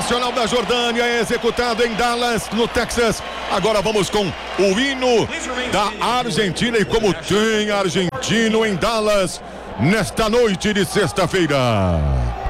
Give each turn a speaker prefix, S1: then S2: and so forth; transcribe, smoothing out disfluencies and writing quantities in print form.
S1: nacional da Jordânia é executado em Dallas, no Texas. Agora vamos com o hino da Argentina. E como tem argentino em Dallas nesta noite de sexta-feira.